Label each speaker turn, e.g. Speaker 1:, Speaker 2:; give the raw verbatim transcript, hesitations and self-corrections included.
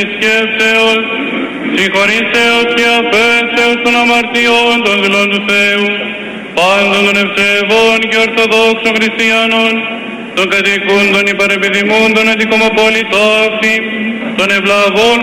Speaker 1: σκέψεως, συγχωρήσεως και αφέσεως των αμαρτιών των δηλών του Θεού, πάντων των ευσεβών και ορθοδόξων χριστιανών, των κατοικούντων υπερεπιδημούντων αντικομοπολιτόφι, των ευλαβών